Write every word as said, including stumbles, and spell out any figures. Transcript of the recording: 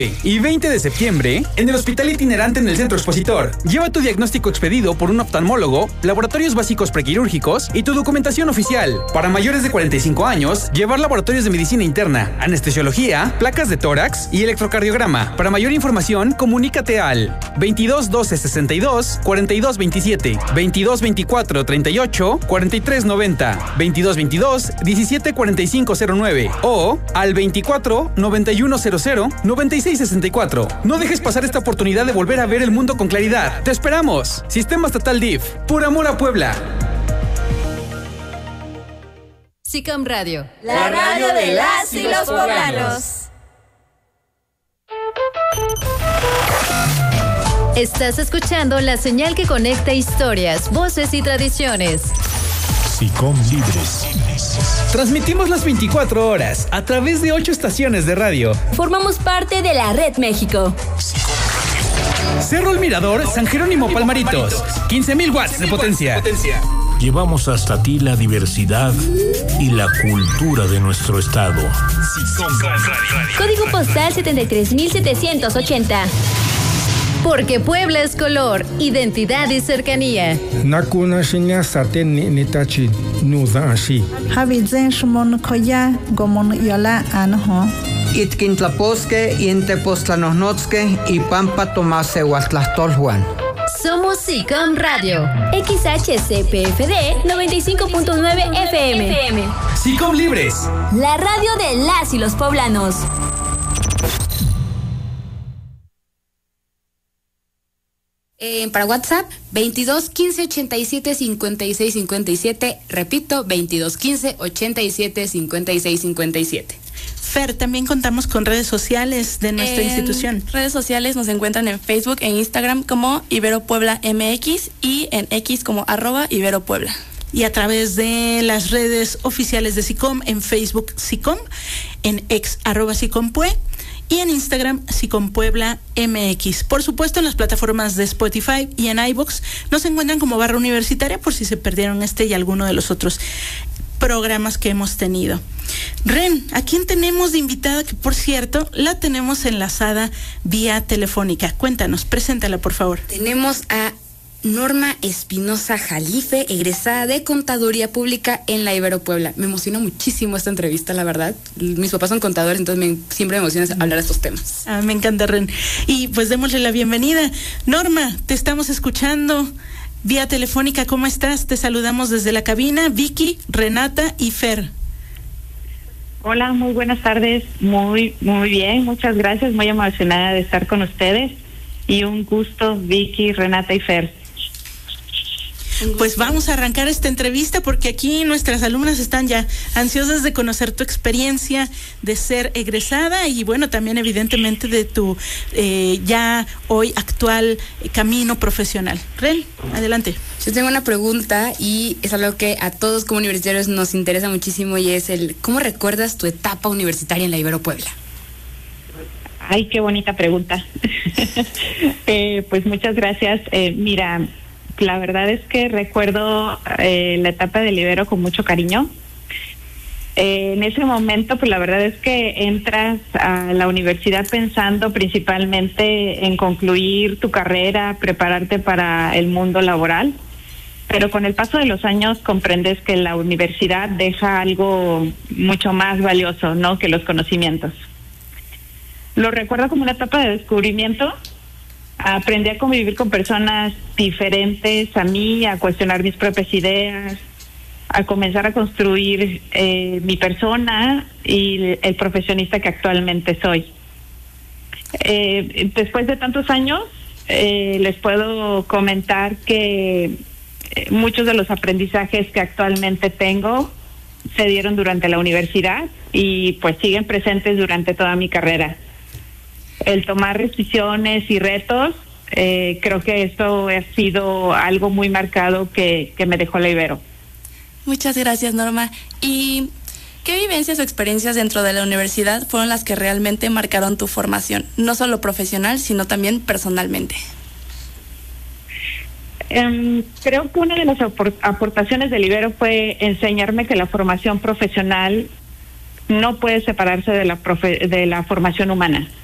Y veinte de septiembre, en el Hospital Itinerante en el Centro Expositor. Lleva tu diagnóstico expedido por un oftalmólogo, laboratorios básicos prequirúrgicos y tu documentación oficial. Para mayores de cuarenta y cinco años, llevar laboratorios de medicina interna, anestesiología, placas de tórax y electrocardiograma. Para mayor información, comunícate al veintidós doce sesenta y dos cuarenta y dos veintisiete, veintidós veinticuatro treinta y ocho cuarenta y tres noventa, veintidós veintidós diecisiete cuarenta y cinco cero nueve o al veinticuatro noventa y uno cero cero noventa y seis sesenta y cuatro. No dejes pasar esta oportunidad de volver a ver el mundo con claridad. ¡Te esperamos! Sistema Estatal D I F. Por amor a Puebla. SICOM Radio. La radio de las y los poblanos. Estás escuchando la señal que conecta historias, voces y tradiciones. SICOM Libres. Transmitimos las veinticuatro horas a través de ocho estaciones de radio. Formamos parte de la Red México. Cerro El Mirador, San Jerónimo Palmaritos. quince mil watts de potencia. Llevamos hasta ti la diversidad y la cultura de nuestro estado. Código postal setenta y tres mil setecientos ochenta. Porque Puebla es color, identidad y cercanía. Nakuna shinya saten ni nitachi nuda ashi. Habizen shmon koya gomon yola anho. Itkintlaposque y Intepoztlanohnotske y Pampa Tomase Huatlastolhuan. Somos SICOM Radio. X H C P F D noventa y cinco punto nueve F M. SICOM Libres. La radio de las y los poblanos. Eh, para WhatsApp, veintidós quince ochenta y siete cincuenta y seis cincuenta y siete. Repito, veintidós quince ochenta y siete cincuenta y seis cincuenta y siete. Fer, también contamos con redes sociales de nuestra en institución. Redes sociales nos encuentran en Facebook e Instagram como Ibero Puebla M X y en X como arroba Ibero Puebla. Y a través de las redes oficiales de SICOM, en Facebook SICOM, en ex arroba SICOMPUE y en Instagram SICOM Puebla M X. Por supuesto, en las plataformas de Spotify y en iVoox nos encuentran como Barra Universitaria por si se perdieron este y alguno de los otros programas que hemos tenido. Ren, ¿a quién tenemos de invitada? Que por cierto, la tenemos enlazada vía telefónica. Cuéntanos, preséntala por favor. Tenemos a Norma Espinosa Jalife, egresada de Contaduría Pública en la Ibero Puebla. Me emociona muchísimo esta entrevista, la verdad. Mis papás son contadores, entonces me, siempre me emociona hablar de estos temas. Ah, me encanta, Ren. Y pues démosle la bienvenida. Norma, te estamos escuchando vía telefónica. ¿Cómo estás? Te saludamos desde la cabina. Vicky, Renata y Fer. Hola, muy buenas tardes. Muy, muy bien. Muchas gracias. Muy emocionada de estar con ustedes. Y un gusto, Vicky, Renata y Fer. Pues vamos a arrancar esta entrevista porque aquí nuestras alumnas están ya ansiosas de conocer tu experiencia de ser egresada y bueno, también evidentemente de tu eh, ya hoy actual camino profesional. Ren, adelante. Yo tengo una pregunta y es algo que a todos como universitarios nos interesa muchísimo y es el ¿cómo recuerdas tu etapa universitaria en la Ibero Puebla? Ay, qué bonita pregunta. eh, pues muchas gracias. Eh, mira, la verdad es que recuerdo eh, la etapa del Ibero con mucho cariño. Eh, en ese momento, pues la verdad es que entras a la universidad pensando principalmente en concluir tu carrera, prepararte para el mundo laboral, pero con el paso de los años comprendes que la universidad deja algo mucho más valioso, ¿no?, que los conocimientos. Lo recuerdo como una etapa de descubrimiento. Aprendí a convivir con personas diferentes a mí, a cuestionar mis propias ideas, a comenzar a construir eh, mi persona y el profesionista que actualmente soy. Eh, después de tantos años, eh, les puedo comentar que eh, muchos de los aprendizajes que actualmente tengo se dieron durante la universidad y pues siguen presentes durante toda mi carrera. El tomar decisiones y retos, eh, creo que esto ha sido algo muy marcado que, que me dejó la Ibero. Muchas gracias, Norma. ¿Y qué vivencias o experiencias dentro de la universidad fueron las que realmente marcaron tu formación? No solo profesional, sino también personalmente. Um, creo que una de las aportaciones del Ibero fue enseñarme que la formación profesional no puede separarse de la, profe- de la formación humana.